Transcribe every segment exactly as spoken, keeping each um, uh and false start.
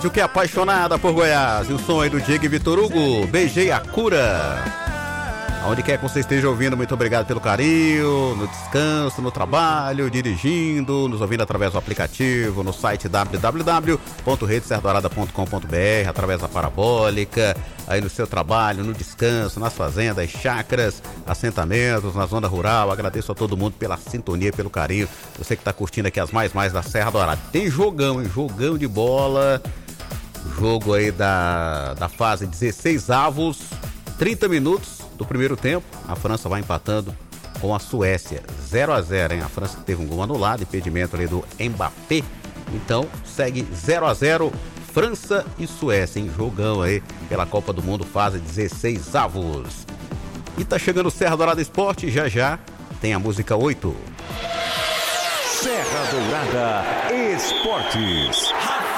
O que é apaixonada por Goiás. E o som aí do Diego e Vitor Hugo, Beijei a Cura. Aonde quer que você esteja ouvindo, muito obrigado pelo carinho, no descanso, no trabalho, dirigindo, nos ouvindo através do aplicativo, no site w w w ponto rede serra dourada ponto com ponto b r, através da parabólica, aí no seu trabalho, no descanso, nas fazendas, chácaras, assentamentos, na zona rural. Agradeço a todo mundo pela sintonia, pelo carinho. Você que está curtindo aqui as mais mais da Serra Dourada. Tem jogão, hein? Jogão de bola. Jogo aí da, da fase dezesseis avos, trinta minutos do primeiro tempo. A França vai empatando com a Suécia, zero a zero, hein? A França teve um gol anulado, impedimento ali do Mbappé. Então segue zero a zero, França e Suécia, hein? Jogão aí pela Copa do Mundo, fase dezesseis avos. E tá chegando o Serra Dourada Esporte, já já tem a música oito. Serra Dourada Esportes.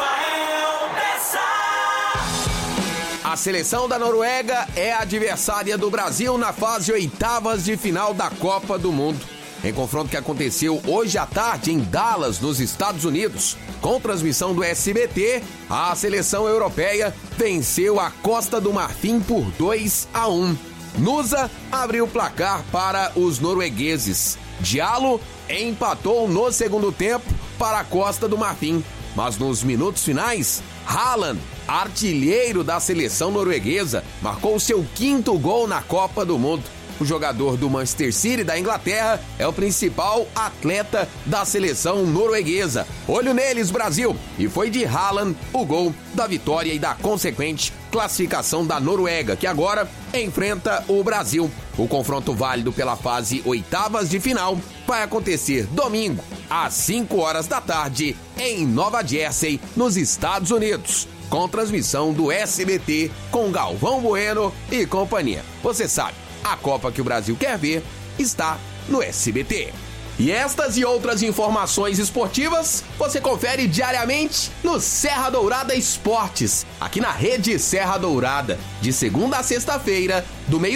A seleção da Noruega é adversária do Brasil na fase oitavas de final da Copa do Mundo. Em confronto que aconteceu hoje à tarde em Dallas, nos Estados Unidos, com transmissão do S B T, a seleção europeia venceu a Costa do Marfim por dois a um. Nusa abriu o placar para os noruegueses. Diallo empatou no segundo tempo para a Costa do Marfim. Mas nos minutos finais, Haaland, artilheiro da seleção norueguesa, marcou seu quinto gol na Copa do Mundo. O jogador do Manchester City da Inglaterra é o principal atleta da seleção norueguesa. Olho neles, Brasil! E foi de Haaland o gol da vitória e da consequente classificação da Noruega, que agora enfrenta o Brasil. O confronto válido pela fase oitavas de final vai acontecer domingo, às cinco horas da tarde, em Nova Jersey, nos Estados Unidos, com transmissão do S B T, com Galvão Bueno e companhia. Você sabe, a Copa que o Brasil quer ver está no S B T. E estas e outras informações esportivas você confere diariamente no Serra Dourada Esportes, aqui na Rede Serra Dourada, de segunda a sexta-feira, do meio